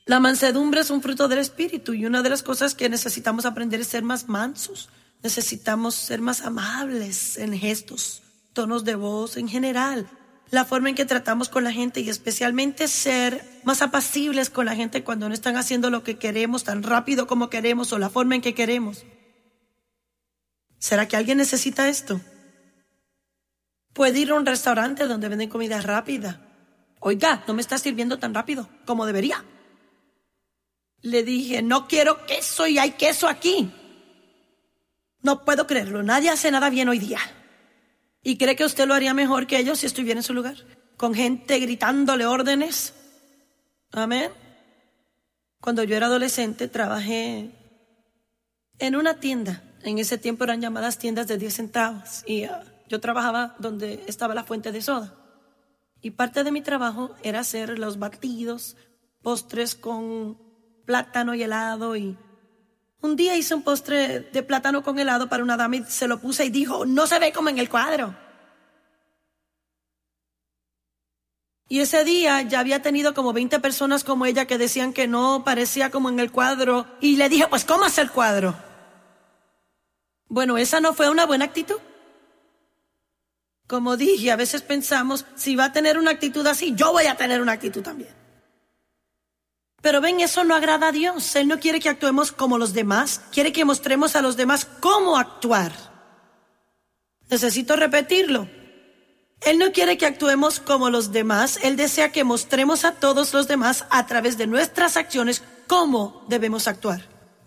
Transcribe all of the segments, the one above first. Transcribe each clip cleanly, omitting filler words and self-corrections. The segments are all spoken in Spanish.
La mansedumbre es un fruto del Espíritu y una de las cosas que necesitamos aprender es ser más mansos. Necesitamos ser más amables en gestos, tonos de voz en general, la forma en que tratamos con la gente y especialmente ser más apacibles con la gente cuando no están haciendo lo que queremos tan rápido como queremos o la forma en que queremos. ¿Será que alguien necesita esto? Puede ir a un restaurante donde venden comida rápida. Oiga, no me está sirviendo tan rápido como debería. Le dije, no quiero queso y hay queso aquí. No puedo creerlo, nadie hace nada bien hoy día. ¿Y cree que usted lo haría mejor que ellos si estuviera en su lugar? Con gente gritándole órdenes. Amén. Cuando yo era adolescente trabajé en una tienda. En ese tiempo eran llamadas tiendas de 10 centavos. Y yo trabajaba donde estaba la fuente de soda. Y parte de mi trabajo era hacer los batidos, postres con plátano y helado. Y un día hice un postre de plátano con helado para una dama y se lo puse y dijo, no se ve como en el cuadro. Y ese día ya había tenido como 20 personas como ella que decían que no parecía como en el cuadro. Y le dije, pues cómase el cuadro. Bueno, esa no fue una buena actitud. Como dije, a veces pensamos, si va a tener una actitud así, yo voy a tener una actitud también. Pero ven, eso no agrada a Dios. Él no quiere que actuemos como los demás. Quiere que mostremos a los demás cómo actuar. Necesito repetirlo. Él no quiere que actuemos como los demás. Él desea que mostremos a todos los demás a través de nuestras acciones cómo debemos actuar.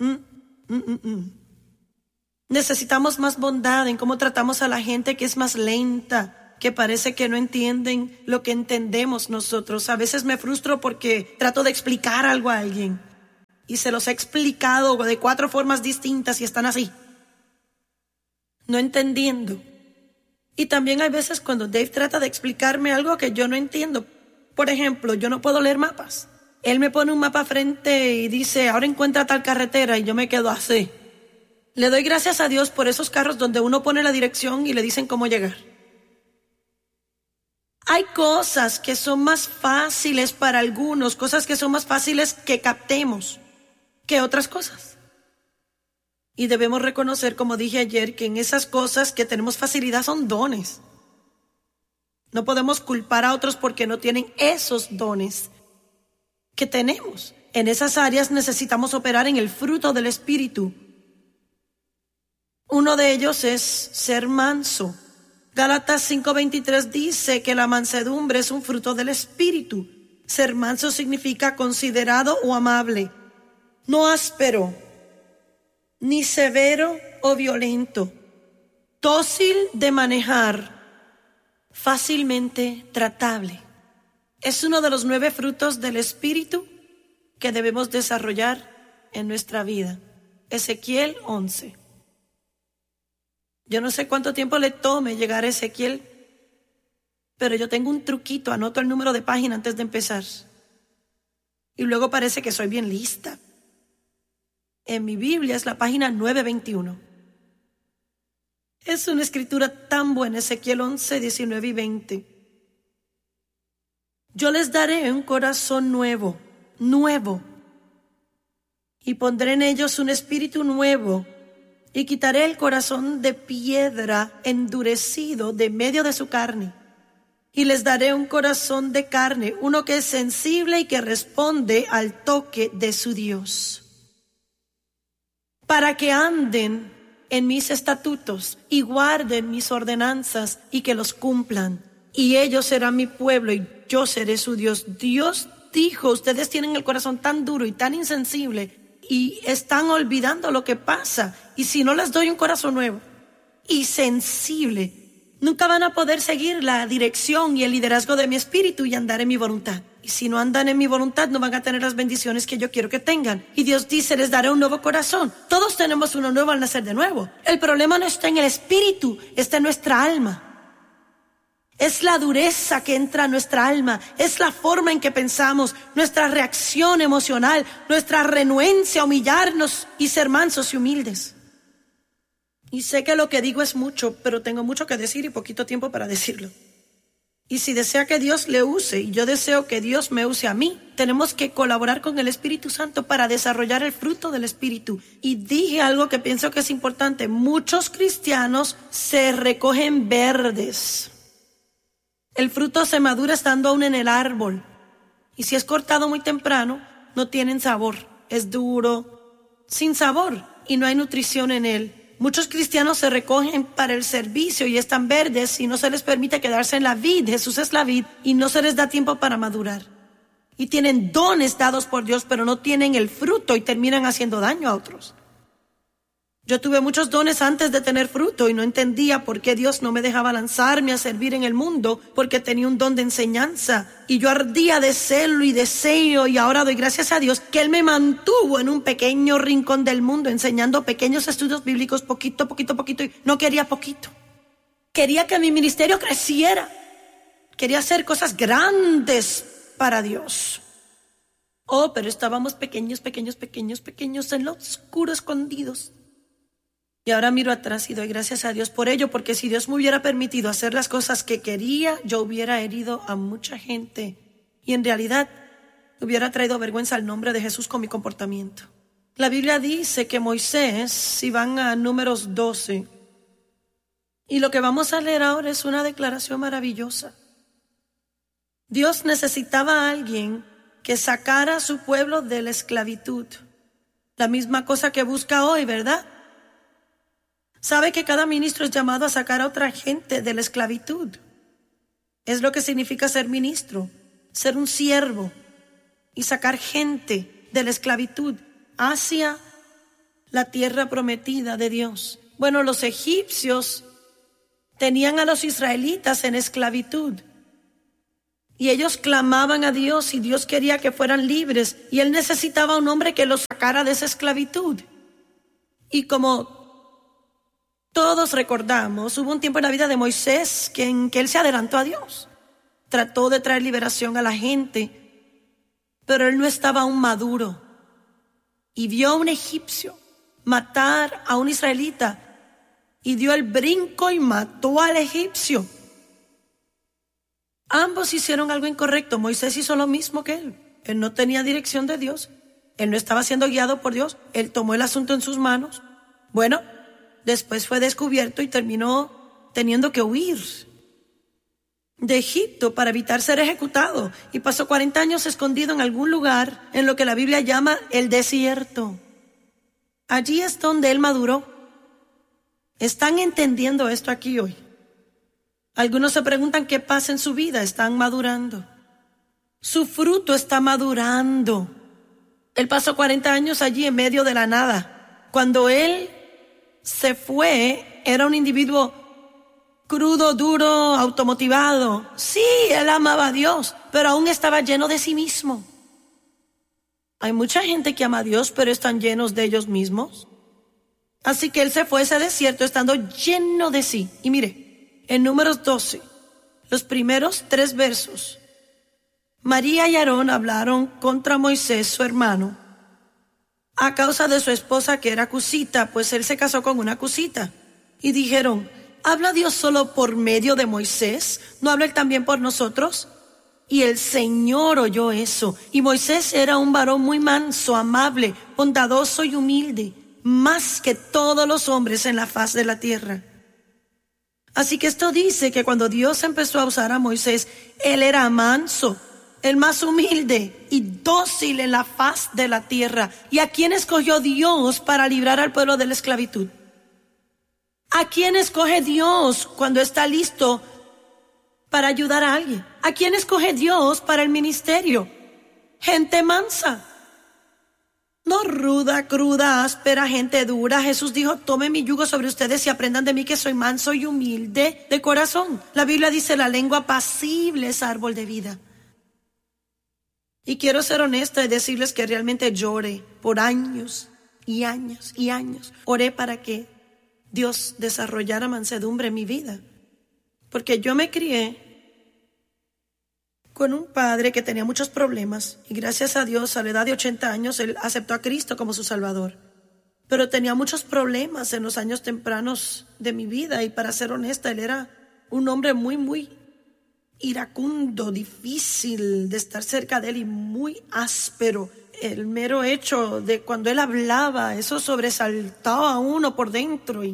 Necesitamos más bondad en cómo tratamos a la gente que es más lenta, que parece que no entienden lo que entendemos nosotros. A veces me frustro porque trato de explicar algo a alguien y se los he explicado de 4 formas distintas y están así, no entendiendo. Y también hay veces cuando Dave trata de explicarme algo que yo no entiendo. Por ejemplo, yo no puedo leer mapas. Él me pone un mapa frente y dice, ahora encuentra tal carretera, y yo me quedo así. Le doy gracias a Dios por esos carros donde uno pone la dirección y le dicen cómo llegar. Hay cosas que son más fáciles para algunos, cosas que son más fáciles que captemos que otras cosas. Y debemos reconocer, como dije ayer, que en esas cosas que tenemos facilidad son dones. No podemos culpar a otros porque no tienen esos dones que tenemos. En esas áreas necesitamos operar en el fruto del Espíritu. Uno de ellos es ser manso. Gálatas 5:23 dice que la mansedumbre es un fruto del Espíritu. Ser manso significa considerado o amable, no áspero, ni severo o violento, dócil de manejar, fácilmente tratable. Es uno de los 9 frutos del Espíritu que debemos desarrollar en nuestra vida. Ezequiel 11. Yo no sé cuánto tiempo le tome llegar a Ezequiel, pero yo tengo un truquito, anoto el número de página antes de empezar. Y luego parece que soy bien lista. En mi Biblia es la página 921. Es una escritura tan buena, Ezequiel 11, 19 y 20. Yo les daré un corazón nuevo, y pondré en ellos un espíritu nuevo, y quitaré el corazón de piedra endurecido de medio de su carne, y les daré un corazón de carne, uno que es sensible y que responde al toque de su Dios, para que anden en mis estatutos y guarden mis ordenanzas y que los cumplan. Y ellos serán mi pueblo y yo seré su Dios. Dios dijo, ustedes tienen el corazón tan duro y tan insensible y están olvidando lo que pasa. Y si no les doy un corazón nuevo y sensible, nunca van a poder seguir la dirección y el liderazgo de mi espíritu y andar en mi voluntad. Y si no andan en mi voluntad, no van a tener las bendiciones que yo quiero que tengan. Y Dios dice, les daré un nuevo corazón. Todos tenemos uno nuevo al nacer de nuevo. El problema no está en el espíritu, está en nuestra alma. Es la dureza que entra a nuestra alma, es la forma en que pensamos, nuestra reacción emocional, nuestra renuencia a humillarnos y ser mansos y humildes. Y sé que lo que digo es mucho, pero tengo mucho que decir y poquito tiempo para decirlo. Y si desea que Dios le use y yo deseo que Dios me use a mí, tenemos que colaborar con el Espíritu Santo para desarrollar el fruto del Espíritu. Y dije algo que pienso que es importante. Muchos cristianos se recogen verdes. El fruto se madura estando aún en el árbol. Y si es cortado muy temprano, no tienen sabor. Es duro, sin sabor y no hay nutrición en él. Muchos cristianos se recogen para el servicio y están verdes y no se les permite quedarse en la vid. Jesús es la vid y no se les da tiempo para madurar. Y tienen dones dados por Dios, pero no tienen el fruto y terminan haciendo daño a otros. Yo tuve muchos dones antes de tener fruto y no entendía por qué Dios no me dejaba lanzarme a servir en el mundo, porque tenía un don de enseñanza y yo ardía de celo y deseo, y ahora doy gracias a Dios que Él me mantuvo en un pequeño rincón del mundo enseñando pequeños estudios bíblicos poquito y no quería poquito. Quería que mi ministerio creciera. Quería hacer cosas grandes para Dios. Oh, pero estábamos pequeños en lo oscuro, escondidos. Y ahora miro atrás y doy gracias a Dios por ello, porque si Dios me hubiera permitido hacer las cosas que quería, yo hubiera herido a mucha gente. Y en realidad hubiera traído vergüenza al nombre de Jesús con mi comportamiento. La Biblia dice que Moisés, si van a Números 12, y lo que vamos a leer ahora es una declaración maravillosa. Dios necesitaba a alguien que sacara a su pueblo de la esclavitud. La misma cosa que busca hoy, ¿verdad? Sabe que cada ministro es llamado a sacar a otra gente de la esclavitud. Es lo que significa ser ministro, ser un siervo y sacar gente de la esclavitud hacia la tierra prometida de Dios. Bueno, los egipcios tenían a los israelitas en esclavitud y ellos clamaban a Dios y Dios quería que fueran libres y Él necesitaba un hombre que los sacara de esa esclavitud. Y como todos recordamos, hubo un tiempo en la vida de Moisés en que él se adelantó a Dios. Trató de traer liberación a la gente, pero él no estaba aún maduro. Y vio a un egipcio matar a un israelita y dio el brinco y mató al egipcio. Ambos hicieron algo incorrecto. Moisés hizo lo mismo que él. Él no tenía dirección de Dios. Él no estaba siendo guiado por Dios. Él tomó el asunto en sus manos. Bueno, después fue descubierto y terminó teniendo que huir de Egipto para evitar ser ejecutado. Y pasó 40 años escondido en algún lugar en lo que la Biblia llama el desierto. Allí es donde él maduró. ¿Están entendiendo esto aquí hoy? Algunos se preguntan qué pasa en su vida. Están madurando. Su fruto está madurando. Él pasó 40 años allí en medio de la nada. Cuando él se fue, era un individuo crudo, duro, automotivado. Sí, él amaba a Dios, pero aún estaba lleno de sí mismo. Hay mucha gente que ama a Dios, pero están llenos de ellos mismos. Así que él se fue a ese desierto estando lleno de sí. Y mire, en Números 12, los primeros 3 versos, María y Aarón hablaron contra Moisés, su hermano, a causa de su esposa que era cusita, pues él se casó con una cusita. Y dijeron, ¿habla Dios solo por medio de Moisés? ¿No habla él también por nosotros? Y el Señor oyó eso. Y Moisés era un varón muy manso, amable, bondadoso y humilde, más que todos los hombres en la faz de la tierra. Así que esto dice que cuando Dios empezó a usar a Moisés, él era manso, el más humilde y dócil en la faz de la tierra. ¿Y a quién escogió Dios para librar al pueblo de la esclavitud? ¿A quién escoge Dios cuando está listo para ayudar a alguien? ¿A quién escoge Dios para el ministerio? Gente mansa. No ruda, cruda, áspera, gente dura. Jesús dijo, tomen mi yugo sobre ustedes y aprendan de mí que soy manso y humilde de corazón. La Biblia dice, la lengua apacible es árbol de vida. Y quiero ser honesta y decirles que realmente lloré por años y años y años. Oré para que Dios desarrollara mansedumbre en mi vida. Porque yo me crié con un padre que tenía muchos problemas. Y gracias a Dios, a la edad de 80 años, él aceptó a Cristo como su Salvador. Pero tenía muchos problemas en los años tempranos de mi vida. Y para ser honesta, él era un hombre muy iracundo, difícil de estar cerca de él y muy áspero. El mero hecho de cuando él hablaba, eso sobresaltaba a uno por dentro.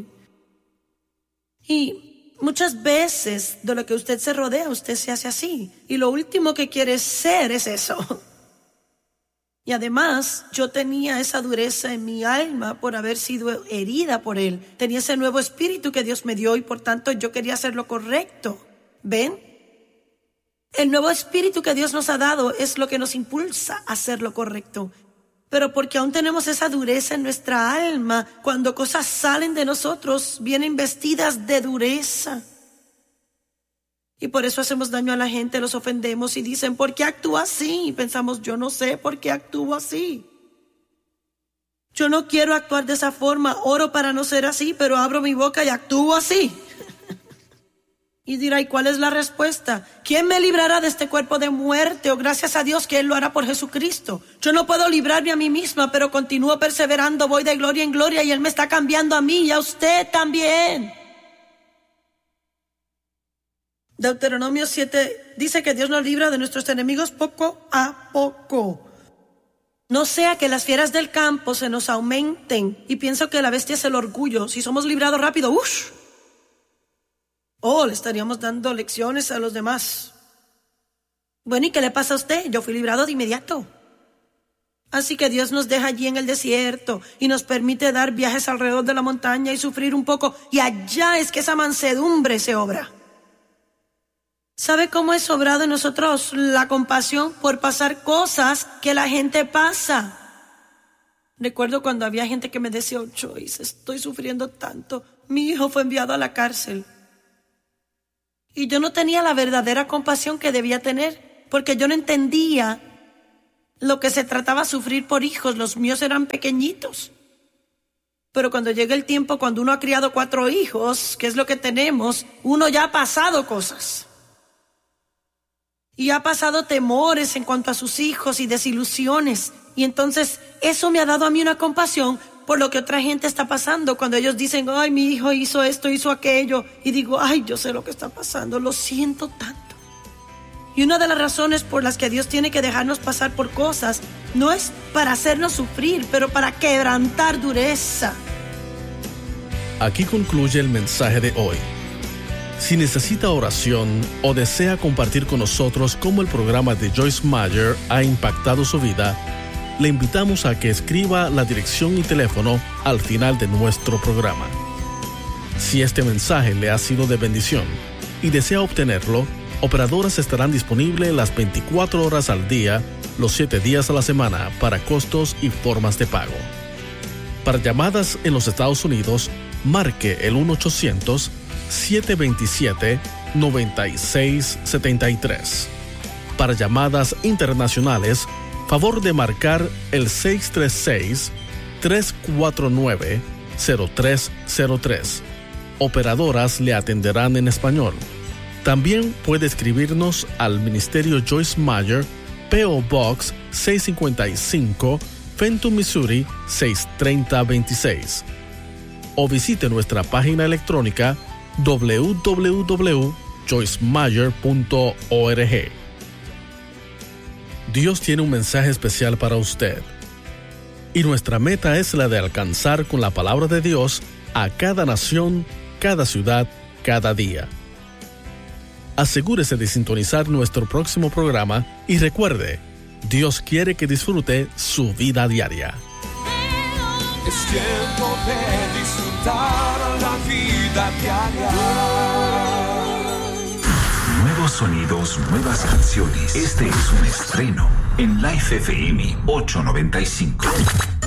Y muchas veces de lo que usted se rodea, usted se hace así. Y lo último que quiere ser es eso. Y además, yo tenía esa dureza en mi alma por haber sido herida por él. Tenía ese nuevo espíritu que Dios me dio y por tanto yo quería hacer lo correcto. ¿Ven? El nuevo espíritu que Dios nos ha dado es lo que nos impulsa a hacer lo correcto. Pero porque aún tenemos esa dureza en nuestra alma, cuando cosas salen de nosotros, vienen vestidas de dureza. Y por eso hacemos daño a la gente, los ofendemos y dicen, ¿por qué actúa así? Y pensamos, yo no sé por qué actúo así. Yo no quiero actuar de esa forma, oro para no ser así, pero abro mi boca y actúo así. Y dirá, ¿y cuál es la respuesta? ¿Quién me librará de este cuerpo de muerte? O gracias a Dios que Él lo hará por Jesucristo. Yo no puedo librarme a mí misma, pero continúo perseverando, voy de gloria en gloria y Él me está cambiando a mí y a usted también. Deuteronomio 7 dice que Dios nos libra de nuestros enemigos poco a poco. No sea que las fieras del campo se nos aumenten. Y pienso que la bestia es el orgullo. Si somos librados rápido, ¡ush! Le estaríamos dando lecciones a los demás. Bueno, ¿y qué le pasa a usted? Yo fui librado de inmediato. Así que Dios nos deja allí en el desierto y nos permite dar viajes alrededor de la montaña y sufrir un poco. Y allá es que esa mansedumbre se obra. ¿Sabe cómo es obrado en nosotros la compasión por pasar cosas que la gente pasa? Recuerdo cuando había gente que me decía, Joyce, estoy sufriendo tanto. Mi hijo fue enviado a la cárcel. Y yo no tenía la verdadera compasión que debía tener, porque yo no entendía lo que se trataba de sufrir por hijos. Los míos eran pequeñitos. Pero cuando llega el tiempo, cuando uno ha criado 4 hijos, que es lo que tenemos, uno ya ha pasado cosas. Y ha pasado temores en cuanto a sus hijos y desilusiones. Y entonces eso me ha dado a mí una compasión por lo que otra gente está pasando. Cuando ellos dicen, ay, mi hijo hizo esto, hizo aquello. Y digo, ay, yo sé lo que está pasando, lo siento tanto. Y una de las razones por las que Dios tiene que dejarnos pasar por cosas no es para hacernos sufrir, pero para quebrantar dureza. Aquí concluye el mensaje de hoy. Si necesita oración o desea compartir con nosotros cómo el programa de Joyce Meyer ha impactado su vida, le invitamos a que escriba la dirección y teléfono al final de nuestro programa. Si este mensaje le ha sido de bendición y desea obtenerlo, operadoras estarán disponibles las 24 horas al día, los 7 días a la semana para costos y formas de pago. Para llamadas en los Estados Unidos, marque el 1-800-727-9673. Para llamadas internacionales, favor de marcar el 636-349-0303. Operadoras le atenderán en español. También puede escribirnos al Ministerio Joyce Meyer, P.O. Box 655, Fenton, Missouri 63026. O visite nuestra página electrónica www.joycemeyer.org. Dios tiene un mensaje especial para usted. Y nuestra meta es la de alcanzar con la palabra de Dios a cada nación, cada ciudad, cada día. Asegúrese de sintonizar nuestro próximo programa y recuerde, Dios quiere que disfrute su vida diaria. Es tiempo de disfrutar la vida diaria. Nuevos sonidos, nuevas canciones. Este es un estreno en Life FM 895.